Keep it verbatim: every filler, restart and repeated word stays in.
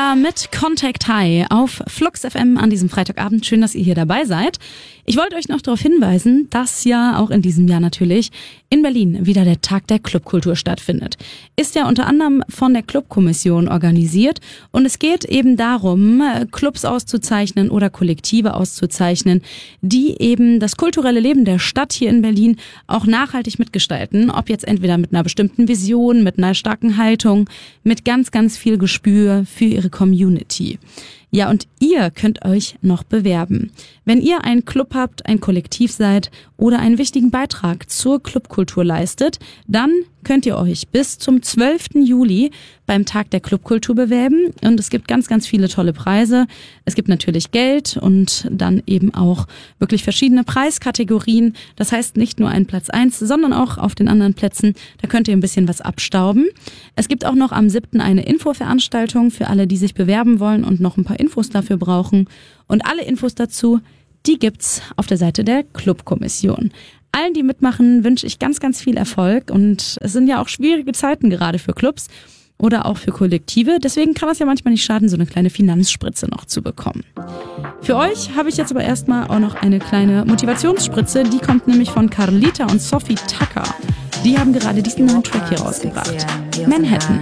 Lola mit Contact High auf Flux F M an diesem Freitagabend. Schön, dass ihr hier dabei seid. Ich wollte euch noch darauf hinweisen, dass ja auch in diesem Jahr natürlich in Berlin wieder der Tag der Clubkultur stattfindet. Ist ja unter anderem von der Clubkommission organisiert und es geht eben darum, Clubs auszuzeichnen oder Kollektive auszuzeichnen, die eben das kulturelle Leben der Stadt hier in Berlin auch nachhaltig mitgestalten. Ob jetzt entweder mit einer bestimmten Vision, mit einer starken Haltung, mit ganz, ganz viel Gespür für ihre Community. Ja, und ihr könnt euch noch bewerben. Wenn ihr einen Club habt, ein Kollektiv seid oder einen wichtigen Beitrag zur Clubkultur leistet, dann könnt ihr euch bis zum zwölften Juli beim Tag der Clubkultur bewerben. Und es gibt ganz, ganz viele tolle Preise. Es gibt natürlich Geld und dann eben auch wirklich verschiedene Preiskategorien. Das heißt nicht nur ein Platz eins, sondern auch auf den anderen Plätzen. Da könnt ihr ein bisschen was abstauben. Es gibt auch noch am siebten eine Infoveranstaltung für alle, die sich bewerben wollen und noch ein paar Infos dafür brauchen. Und alle Infos dazu, die gibt's auf der Seite der Clubkommission. Allen, die mitmachen, wünsche ich ganz, ganz viel Erfolg. Und es sind ja auch schwierige Zeiten gerade für Clubs oder auch für Kollektive. Deswegen kann es ja manchmal nicht schaden, so eine kleine Finanzspritze noch zu bekommen. Für euch habe ich jetzt aber erstmal auch noch eine kleine Motivationsspritze. Die kommt nämlich von Carlita und Sophie Tucker. Die haben gerade diesen neuen Track hier rausgebracht. Manhattan.